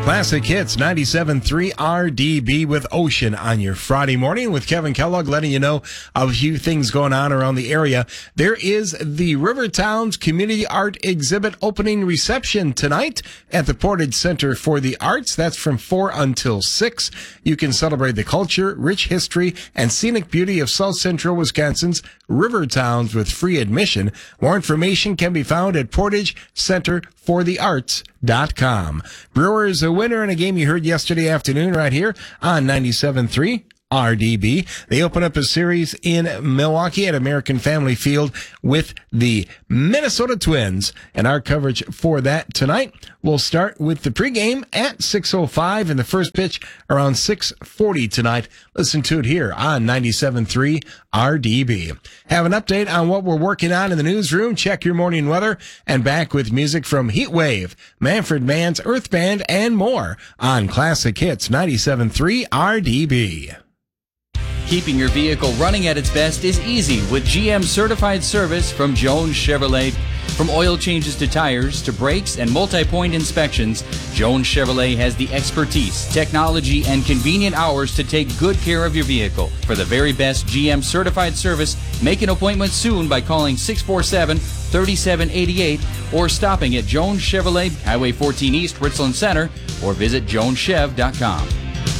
Classic Hits 97.3 RDB with Ocean on your Friday morning with Kevin Kellogg, letting you know of a few things going on around the area. There is the Rivertowns Community Art Exhibit opening reception tonight at the Portage Center for the Arts. That's from 4 until 6. You can celebrate the culture, rich history, and scenic beauty of South Central Wisconsin's Rivertowns with free admission. More information can be found at PortageCenterForTheArts.com. Brewers a winner in a game you heard yesterday afternoon right here on 97.3 RDB. They open up a series in Milwaukee at American Family Field with the Minnesota Twins. And our coverage for that tonight will start with the pregame at 6:05 and the first pitch around 6:40 tonight. Listen to it here on 97.3 RDB. Have an update on what we're working on in the newsroom. Check your morning weather and back with music from Heatwave, Manfred Mann's Earth Band, and more on Classic Hits 97.3 RDB. Keeping your vehicle running at its best is easy with GM certified service from Jones Chevrolet. From oil changes to tires to brakes and multi-point inspections, Jones Chevrolet has the expertise, technology, and convenient hours to take good care of your vehicle. For the very best GM certified service, make an appointment soon by calling 647-3788 or stopping at Jones Chevrolet, Highway 14 East, Richland Center, or visit joneschev.com.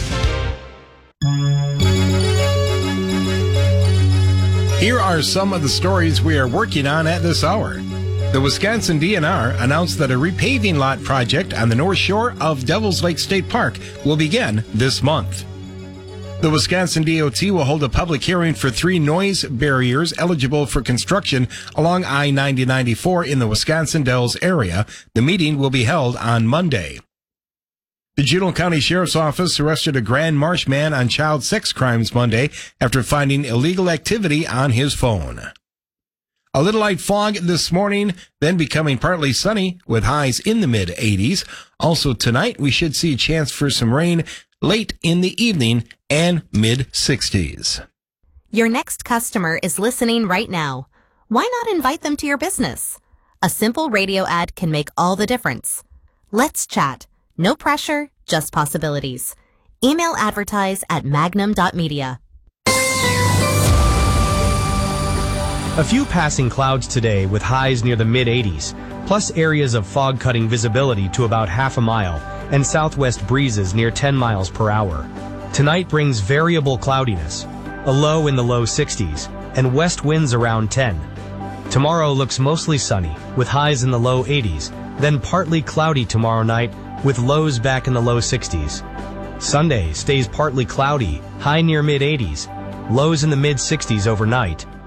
Here are some of the stories we are working on at this hour. The Wisconsin DNR announced that a repaving lot project on the north shore of Devils Lake State Park will begin this month. The Wisconsin DOT will hold a public hearing for 3 noise barriers eligible for construction along I-90-94 in the Wisconsin Dells area. The meeting will be held on Monday. The Juneau County Sheriff's Office arrested a Grand Marsh man on child sex crimes Monday after finding illegal activity on his phone. A little light fog this morning, then becoming partly sunny with highs in the mid-80s. Also tonight, we should see a chance for some rain late in the evening and mid-60s. Your next customer is listening right now. Why not invite them to your business? A simple radio ad can make all the difference. Let's chat. No pressure, just possibilities. Email advertise at magnum.media. A few passing clouds today with highs near the mid-80s, plus areas of fog-cutting visibility to about half a mile, and southwest breezes near 10 miles per hour. Tonight brings variable cloudiness, a low in the low 60s, and west winds around 10. Tomorrow looks mostly sunny, with highs in the low 80s, then partly cloudy tomorrow night, with lows back in the low 60s. Sunday stays partly cloudy, high near mid-80s, lows in the mid-60s overnight,